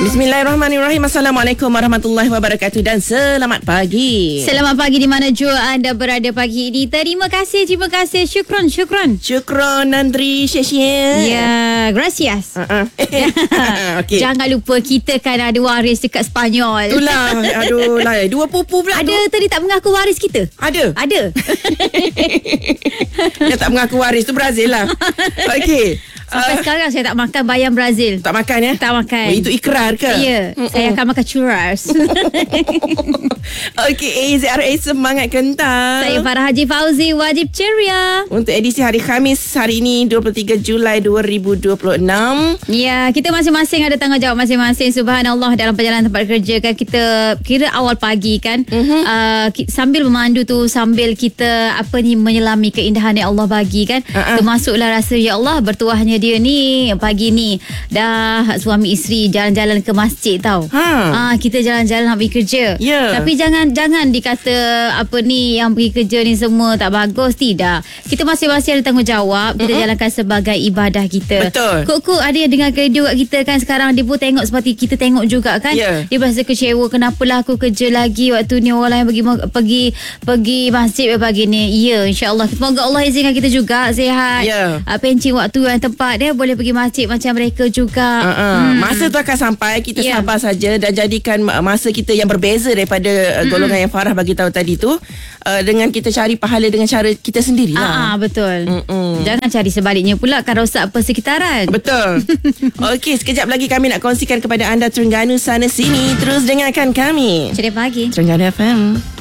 Bismillahirrahmanirrahim. Assalamualaikum warahmatullahi wabarakatuh dan selamat pagi. Selamat pagi di mana jua anda berada pagi ini. Terima kasih. Syukron. Syukron, Nandri, Syekh. Ya, gracias. Okay. Jangan lupa kita kan ada waris dekat Spanyol. Itulah. Aduh lah. Dua pupu pula ada tu. tadi tak mengaku waris kita. Ada. Dia tak mengaku waris tu Brazil lah. Okey. Sampai sekarang saya tak makan bayam Brazil. Tak makan ya? Tak makan. Itu ikrar ke? Ya, saya akan makan churras. Okey, AZRA semangat kentang. Saya Farah Haji Fauzi, wajib ceria. Untuk edisi hari Khamis hari ini 23 Julai 2026. Ya, kita masing-masing ada tanggungjawab masing-masing. Subhanallah, dalam perjalanan tempat kerja kan, kita kira awal pagi kan, sambil memandu tu, sambil kita menyelami keindahan yang Allah bagi kan, termasuklah rasa ya Allah bertuahnya dia ni pagi ni dah suami isteri jalan-jalan ke masjid tau. Kita jalan-jalan nak pergi kerja. Tapi jangan dikata yang pergi kerja ni semua tak bagus. Tidak. Kita masing-masing ada tanggungjawab. Kita jalankan sebagai ibadah kita. Betul. Kok ada yang dengar radio kat kita kan sekarang, dia pun tengok seperti kita tengok juga kan. Dia rasa kecewa, kenapalah aku kerja lagi waktu ni orang lain pergi masjid pagi ni. Ya, insya-Allah. Semoga Allah izinkan kita juga sihat. Pencing waktu yang tempat dia boleh pergi masjid macam mereka juga. Masa tu akan sampai. Kita sabar saja dan jadikan masa kita yang berbeza daripada golongan yang Farah bagi tahu tadi tu, dengan kita cari pahala dengan cara kita sendirilah. Betul. Jangan cari sebaliknya pula, kan rosak persekitaran. Betul. Okey, sekejap lagi kami nak kongsikan kepada anda Terengganu sana sini. Terus dengarkan kami. Ceria pagi Terengganu FM.